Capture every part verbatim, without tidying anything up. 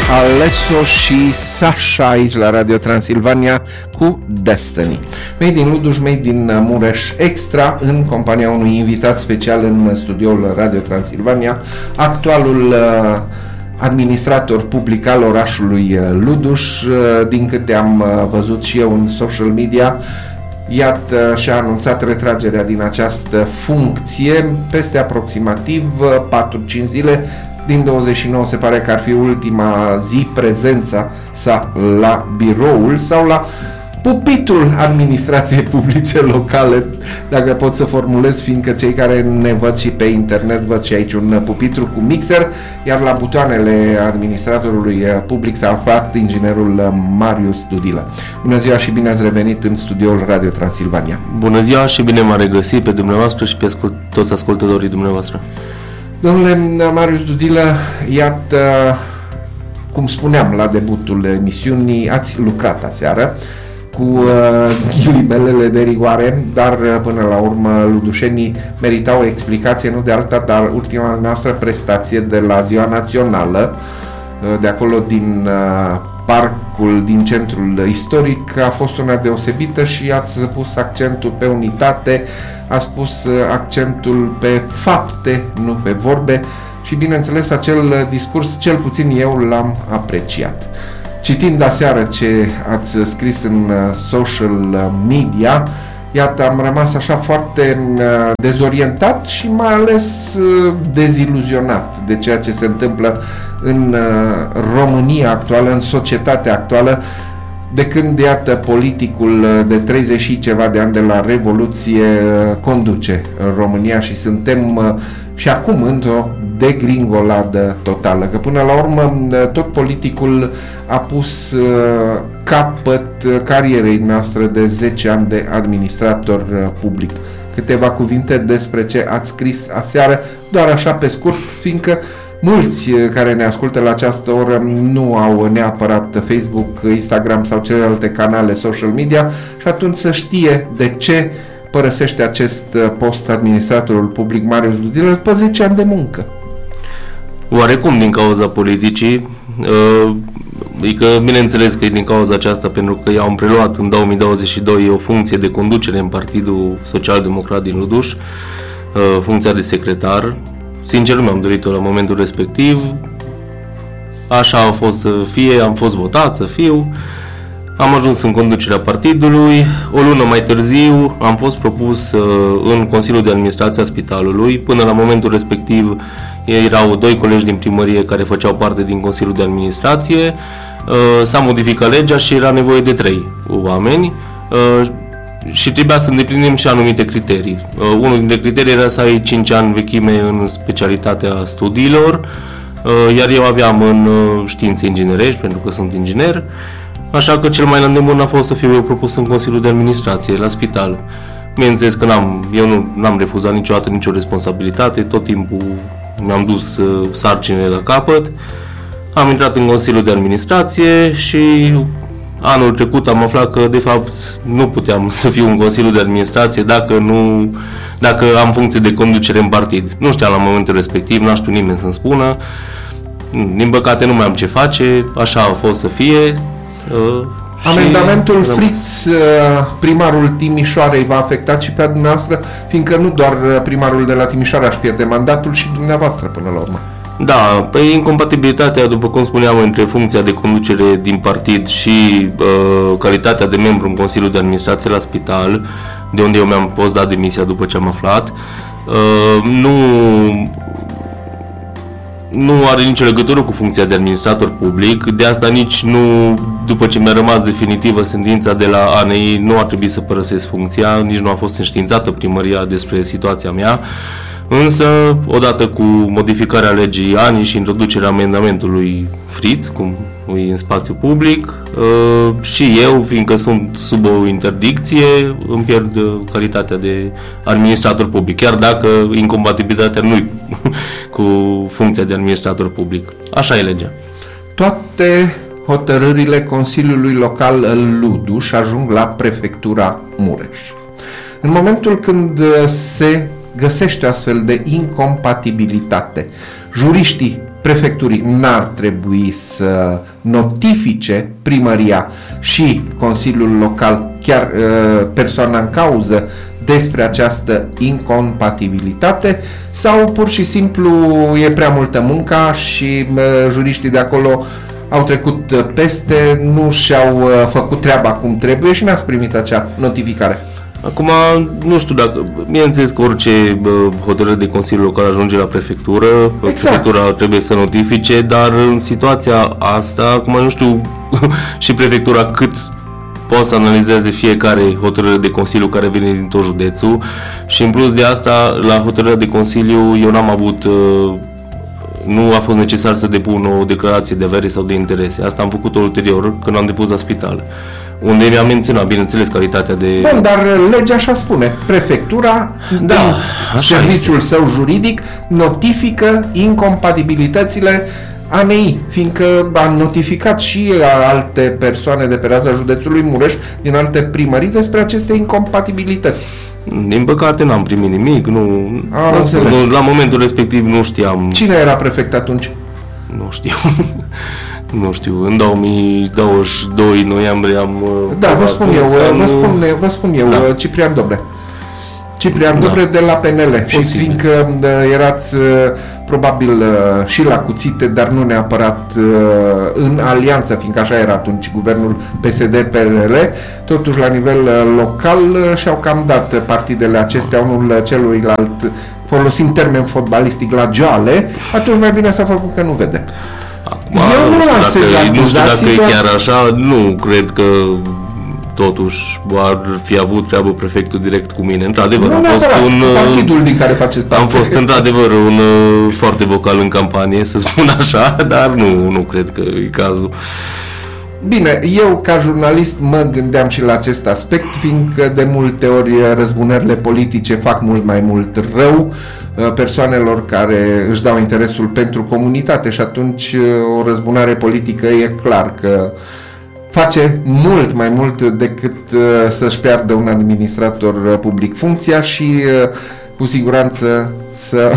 Alesso și Sasha aici la Radio Transilvania cu Destiny. Made in Luduș, made in Mureș Extra, în compania unui invitat special în studioul Radio Transilvania, actualul uh, administrator public al orașului Luduș. Uh, din câte am uh, văzut și eu în social media, iată, și-a anunțat retragerea din această funcție peste aproximativ patru cinci zile. Din douăzeci și nouă se pare că ar fi ultima zi prezența sa la biroul sau la pupitrul administrației publice locale, dacă pot să formulez, fiindcă cei care ne văd și pe internet văd și aici un pupitru cu mixer, iar la butoanele administratorului public s-a aflat inginerul Marius Dudilă. Bună ziua și bine ați revenit în studioul Radio Transilvania. Bună ziua și bine m-am regăsit pe dumneavoastră și pe ascult- toți ascultătorii dumneavoastră. Domnule Marius Dudilă, iată, cum spuneam la debutul emisiunii, ați lucrat aseară cu uh, ghilimele de rigoare, dar până la urmă ludușenii meritau o explicație, nu de alta, dar ultima noastră prestație de la Ziua Națională, uh, de acolo din uh, parcul din centrul istoric, a fost una deosebită și ați pus accentul pe unitate, ați pus accentul pe fapte, nu pe vorbe și bineînțeles acel discurs, cel puțin eu l-am apreciat. Citind aseară ce ați scris în social media, iată, am rămas așa foarte dezorientat și mai ales deziluzionat de ceea ce se întâmplă în România actuală, în societatea actuală, de când, iată, politicul de treizeci și ceva de ani de la Revoluție conduce România și suntem și acum într-o degringoladă totală, că până la urmă tot politicul a pus capăt carierei noastre de zece ani de administrator public. Câteva cuvinte despre ce ați scris aseară, doar așa pe scurt, fiindcă mulți care ne ascultă la această oră nu au neapărat Facebook, Instagram sau celelalte canale social media și atunci să știe de ce părăsește acest post administratorul public Marius Dudilă după zece ani de muncă. Oarecum din cauza politicii, adică bineînțeles că e din cauza aceasta, pentru că i-am preluat în două mii douăzeci și doi o funcție de conducere în Partidul Social-Democrat din Luduș, funcția de secretar. Sincer, nu mi-am dorit-o la momentul respectiv, așa a fost să fie, am fost votat să fiu, am ajuns în conducerea partidului, o lună mai târziu am fost propus în Consiliul de Administrație a Spitalului. Până la momentul respectiv erau doi colegi din primărie care făceau parte din Consiliul de Administrație, s-a modificat legea și era nevoie de trei oameni și trebuia să îndeplinim și anumite criterii. Unul dintre criterii era să ai cinci ani vechime în specialitatea studiilor, iar eu aveam în științe inginerești, pentru că sunt inginer, așa că cel mai la îndemână a fost să fiu eu propus în Consiliul de Administrație, la spital. Bineînțeles că n-am, eu nu n-am refuzat niciodată nicio responsabilitate, tot timpul mi-am dus sarcinile la capăt. Am intrat în Consiliul de Administrație și anul trecut am aflat că de fapt nu puteam să fiu în Consiliul de Administrație dacă nu, dacă am funcție de conducere în partid. Nu știam la momentul respectiv, n-a știut nimeni să-mi spună. Din păcate nu mai am ce face, așa a fost să fie. Uh, Amendamentul și... Fritz, primarul Timișoarei, v-a afectat și pe dumneavoastră, fiindcă nu doar primarul de la Timișoara își pierde mandatul, și dumneavoastră până la urmă. Da, păi incompatibilitatea, după cum spuneam, între funcția de conducere din partid și uh, calitatea de membru în Consiliul de Administrație la spital, de unde eu mi-am fost dat demisia după ce am aflat, uh, nu, nu are nicio legătură cu funcția de administrator public. De asta nici nu, după ce mi-a rămas definitivă sentința de la A N I, nu ar trebui să părăsesc funcția, nici nu a fost înștiințată primăria despre situația mea. Însă, odată cu modificarea legii A N I și introducerea amendamentului Fritz, cum e în spațiu public, și eu, fiindcă sunt sub o interdicție, îmi pierd calitatea de administrator public, chiar dacă incompatibilitatea nu e cu funcția de administrator public. Așa e legea. Toate hotărârile Consiliului Local Luduș ajung la Prefectura Mureș. În momentul când se găsește astfel de incompatibilitate, juriștii prefecturii n-ar trebui să notifice primăria și Consiliul Local, chiar persoana în cauză, despre această incompatibilitate, sau pur și simplu e prea multă muncă și juriștii de acolo au trecut peste, nu și-au făcut treaba cum trebuie și n-ați primit acea notificare? Acum, nu știu dacă, bineînțeles că orice hotărâre de Consiliul Local ajunge la prefectură, exact. Prefectura trebuie să notifice, dar în situația asta, acum nu știu și prefectura cât poate să analizeze fiecare hotărâre de Consiliu care vine din tot județul și în plus de asta, la hotărârea de Consiliu eu n-am avut, nu a fost necesar să depun o declarație de avere sau de interese. Asta am făcut ulterior când am depus la spital, unde mi-am menționat, bineînțeles, calitatea de... Bun, dar legea așa spune. Prefectura, da, din serviciul este. său juridic, notifică incompatibilitățile A N I, fiindcă a notificat și alte persoane de pe raza județului Mureș, din alte primării, despre aceste incompatibilități. Din păcate n-am primit nimic, nu, nu, la momentul respectiv nu știam. Cine era prefect atunci? Nu știu. Nu știu, în două mii douăzeci și doi noiembrie am... Da, vă spun eu, vă spun, vă spun eu, da. Ciprian Dobre. Ciprian Dobre da. de la P N L. Posibil. Și fiindcă erați probabil și la cuțite, dar nu neapărat în alianță, fiindcă așa era atunci guvernul P S D P N L, totuși la nivel local și-au cam dat partidele acestea unul celuilalt, folosind termen fotbalistic, la joale, atunci mai bine s-a făcut că nu vede. Acum, eu nu, nu, știu dacă, nu știu dacă e chiar așa, nu cred că totuși ar fi avut treabă prefectul direct cu mine. Într-adevăr, am fost un... partidul din care faceți parte. Am fost într-adevăr un foarte vocal în campanie, să spun așa, dar nu, nu cred că e cazul. Bine, eu ca jurnalist mă gândeam și la acest aspect, fiindcă de multe ori răzbunările politice fac mult mai mult rău persoanelor care își dau interesul pentru comunitate și atunci o răzbunare politică e clar că face mult mai mult decât să-și piardă un administrator public funcția și cu siguranță să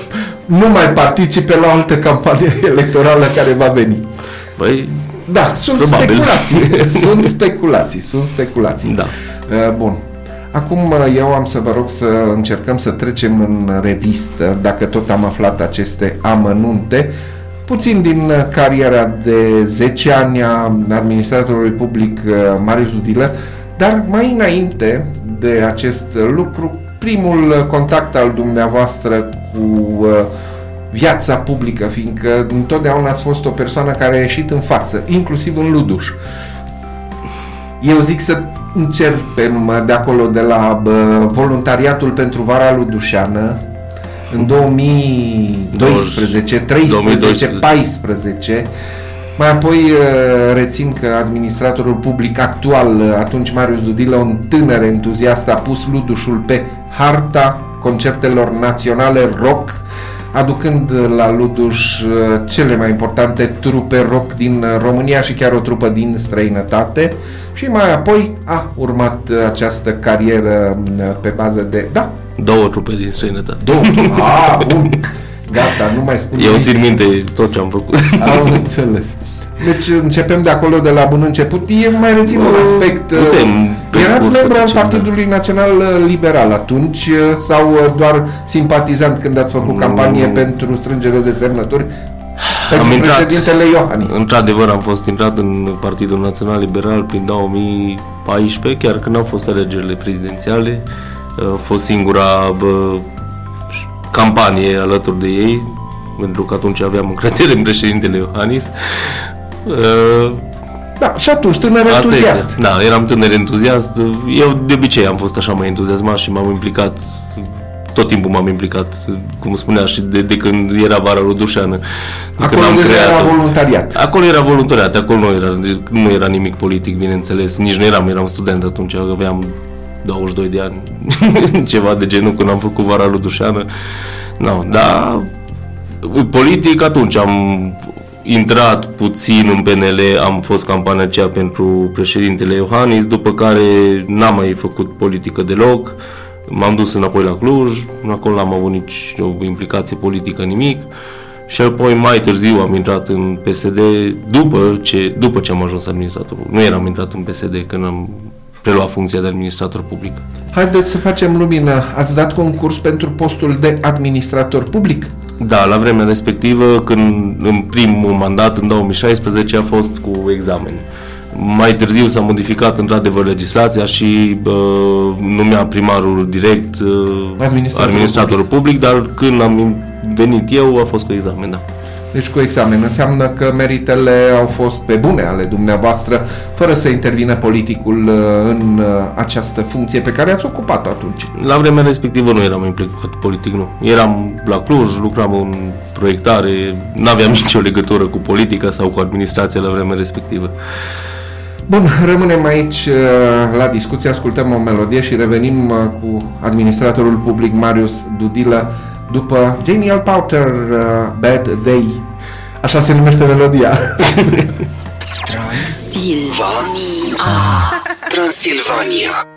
nu mai participe la o altă campanie electorală care va veni. Băi, da, sunt probabil. speculații, sunt speculații, sunt speculații. Da. Bun. Acum eu am să vă rog să încercăm să trecem în revistă, dacă tot am aflat aceste amănunte, puțin din cariera de zece ani a administratorului public Marius Dudilă, dar mai înainte de acest lucru, primul contact al dumneavoastră cu viața publică, fiindcă întotdeauna ați fost o persoană care a ieșit în față, inclusiv în Luduș. Eu zic să începem de acolo, de la bă, voluntariatul pentru Vara Ludușeană, în două mii doisprezece, treisprezece, paisprezece. Mai apoi rețin că administratorul public actual, atunci Marius Dudilă, un tânăr entuziast, a pus Ludușul pe harta concertelor naționale rock, aducând la Luduș cele mai importante trupe rock din România și chiar o trupă din străinătate. Și mai apoi a urmat această carieră pe bază de... Da? Două trupe din străinătate. Două trupe? Ah, bun! Gata, nu mai spun. Eu țin minte tot ce am făcut. Am înțeles. Deci începem de acolo, de la bun început. Eu mai rețin un aspect. Putem, erați membru al Partidului Național Liberal atunci sau doar simpatizant când ați făcut campanie nu. pentru strângere de semnături pentru am președintele intrat, Iohannis? Într-adevăr am fost intrat în Partidul Național Liberal prin două mii paisprezece, chiar când au fost alegerile prezidențiale. A fost singura bă, campanie alături de ei, pentru că atunci aveam încredere în președintele Iohannis. Uh, da, și atunci tânăr entuziast. Da, eram tânăr entuziast. Eu de obicei am fost așa mai entuziasmat și m-am implicat, tot timpul m-am implicat, cum spunea și de, de când era Vara Ludușeană. De acolo când am deja creat, era voluntariat. Acolo era voluntariat, acolo nu era, nu era nimic politic, bineînțeles. Nici nu eram, eram student atunci, aveam douăzeci și doi de ani, ceva de genul, când am făcut Vara Ludușeană. No, dar politic atunci am intrat puțin în P N L, am fost campania aceea pentru președintele Iohannis, după care n-am mai făcut politică deloc, m-am dus înapoi la Cluj, acolo n-am avut nici o implicație politică, nimic, Și apoi mai târziu am intrat în P S D după ce, după ce am ajuns administrator. Nu eram intrat în P S D când am preluat funcția de administrator public. Haideți să facem lumină. Ați dat concurs pentru postul de administrator public? Da, la vremea respectivă, când în primul mandat, în două mii șaisprezece, a fost cu examen. Mai târziu s-a modificat într-adevăr legislația și uh, numea primarul direct uh, administratorul, administratorul public. public, dar când am venit eu a fost cu examen, da. Deci cu examen. Înseamnă că meritele au fost pe bune ale dumneavoastră, fără să intervină politicul în această funcție pe care ați ocupat-o atunci. La vremea respectivă nu eram implicat politic, nu. Eram la Cluj, lucram în proiectare, n-aveam nicio legătură cu politica sau cu administrația la vremea respectivă. Bun, rămânem aici la discuție, ascultăm o melodie și revenim cu administratorul public Marius Dudilă după Daniel Powter, uh, Bad Day. Așa se numește melodia. Transilvania. Transilvania.